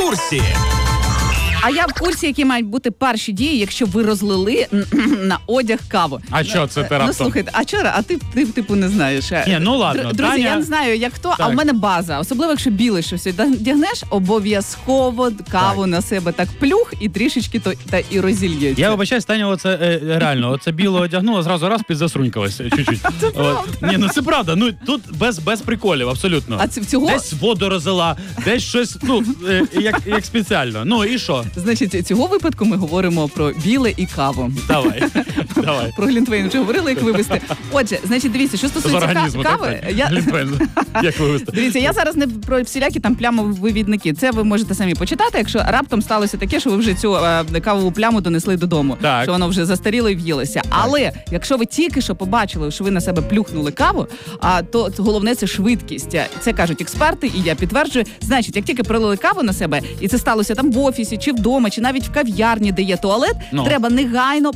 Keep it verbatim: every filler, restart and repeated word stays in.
курсі. А я в курсі, які мають бути перші дії, якщо ви розлили на одяг каву. А що це ти раптом? Ну, слухайте, а чого? А ти, ти, типу, не знаєш. Ні, ну ладно. Друзі, Таня... я не знаю, як хто, так. а в мене база. Особливо, якщо біле щось одягнеш, обов'язково каву так. на себе так плюх і трішечки то та і розільється. Я вибачаюсь, Таня, оце е, реально, оце біло одягнула, зразу раз підзасрунькалась чуть-чуть. От. Ні, ну це правда. Ну тут без, без приколів, абсолютно. А це цього? Десь воду розлила, десь щось, ну, е, як, як спеціально. Ну і що? Значить, цього випадку ми говоримо про біле і каву. Давай, давай. Про глінтвейн вже говорили, як вивести. Отже, значить, дивіться, що З стосується організму, кави. так, так. Я... Глінтвейн. Як вивести? Дивіться, я зараз не про всілякі там плямовивідники. Це ви можете самі почитати, якщо раптом сталося таке, що ви вже цю е, кавову пляму донесли додому. Так. Що воно вже застаріло і в'їлося. Але якщо ви тільки що побачили, що ви на себе плюхнули каву, а то головне це швидкість. Це кажуть експерти, і я підтверджую. Значить, як тільки пролили каву на себе, і це сталося там в офісі, чи вдома, чи навіть в кав'ярні, де є туалет, Ну. треба негайно